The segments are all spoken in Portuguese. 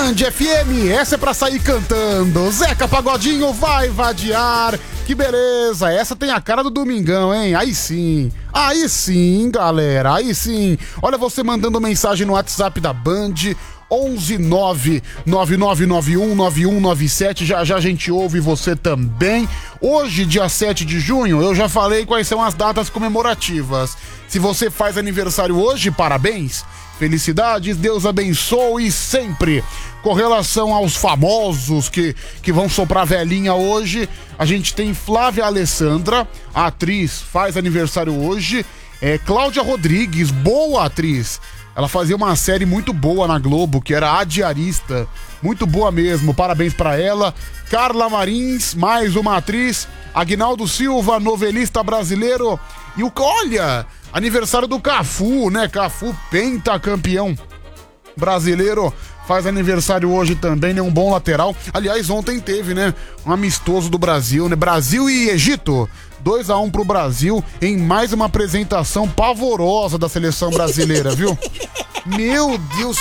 Band FM, essa é pra sair cantando. Zeca Pagodinho vai vadiar. Que beleza, essa tem a cara do Domingão, hein? Aí sim, galera, aí sim. Olha você mandando mensagem no WhatsApp da Band, 11999919197. Já a gente ouve você também. Hoje, dia 7 de junho, eu já falei quais são as datas comemorativas. Se você faz aniversário hoje, parabéns. Felicidades, Deus abençoe sempre. Com relação aos famosos que vão soprar velhinha hoje, a gente tem Flávia Alessandra, a atriz, faz aniversário hoje. Cláudia Rodrigues, boa atriz. Ela fazia uma série muito boa na Globo, que era A Diarista. Muito boa mesmo, parabéns pra ela. Carla Marins, mais uma atriz. Aguinaldo Silva, novelista brasileiro. E olha, aniversário do Cafu, né? Cafu, pentacampeão brasileiro, faz aniversário hoje também, né? Um bom lateral. Aliás, ontem teve, né? Um amistoso do Brasil, né? Brasil e Egito. 2-1 pro Brasil em mais uma apresentação pavorosa da seleção brasileira, viu? Meu Deus!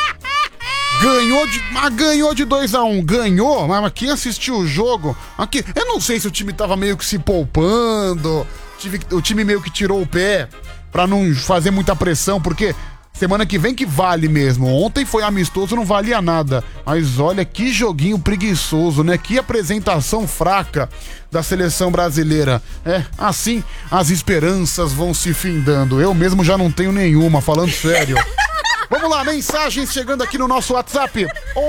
Ganhou de 2-1, ganhou, mas quem assistiu o jogo, aqui, eu não sei se o time tava meio que se poupando, o time meio que tirou o pé pra não fazer muita pressão, porque semana que vem que vale mesmo. Ontem foi amistoso, não valia nada. Mas olha que joguinho preguiçoso, né? Que apresentação fraca da seleção brasileira. Assim as esperanças vão se findando. Eu mesmo já não tenho nenhuma, falando sério. Vamos lá, mensagens chegando aqui no nosso WhatsApp,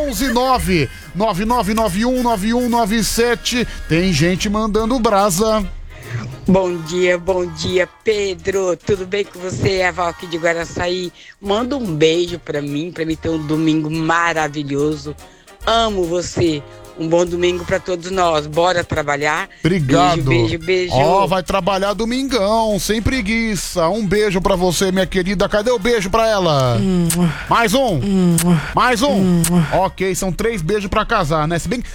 11999919197. Tem gente mandando brasa. Bom dia, Pedro. Tudo bem com você? É a Val aqui de Guaraçaí. Manda um beijo pra mim ter um domingo maravilhoso. Amo você. Um bom domingo pra todos nós. Bora trabalhar. Obrigado. Beijo. Vai trabalhar domingão, sem preguiça. Um beijo pra você, minha querida. Cadê o beijo pra ela? Mais um. Ok, são 3 beijos pra casar, né? Se bem